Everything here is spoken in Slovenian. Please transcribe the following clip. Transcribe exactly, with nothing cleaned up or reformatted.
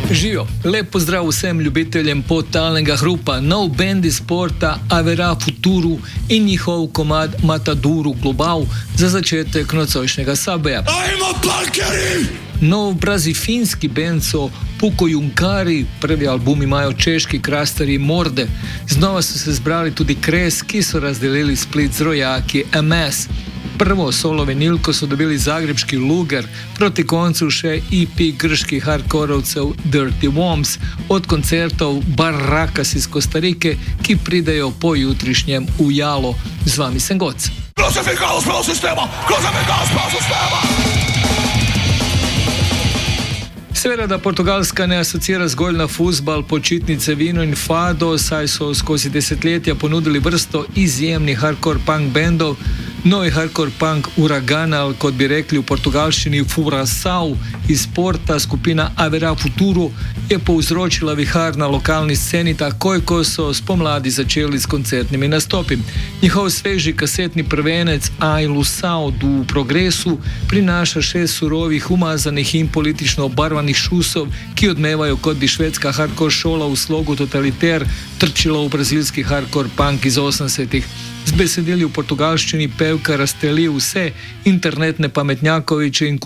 Živijo, lep pozdrav vsem ljubiteljem podtalnega hrupa. Nov bend iz Porta Avera Futuru in njihov komad Mataduru Global za začetek nocojšnjega Subwaya. Ajmo parkeri! Nov brazifinski bend so Puko Junkari, prvi album imajo češki krasteri Morde. Znova so se zbrali tudi Kres, ki so razdelili Split z rojaki M S. Prvo solo vinilko so dobili zagrebški Luger, proti koncu še E P grških hardkorovcev Dirty Worms od koncertov Barrakas iz Kostarike, ki pridejo po jutrišnjem v Jalo. Z vami sem Goc. Klasifikal spel sistema! Klasifikal spel sistema! Seveda, da Portugalska ne asocira zgolj na fuzbal, počitnice, vino in fado, saj so skozi desetletja ponudili vrsto izjemnih hardcore punk bendov. Novi hardcore punk Uragan, ali kot bi rekli v portugalščini Furaçao iz Porta, skupina Avera Futuro, je povzročila vihar na lokalni sceni takoj, ko so spomladi začeli s koncertnimi nastopi. Njihov sveži kasetni prvenec A Ilusão do Progresu prinaša šest surovih, umazanih in politično obarvanih šusov, ki odmevajo, kot bi švedska hardcore šola v slogu totaliter trčila v brazilski hardcore punk iz osemdesetih. Z besedili v portugalščini pevka razstreli vse internetne pametnjakoviče in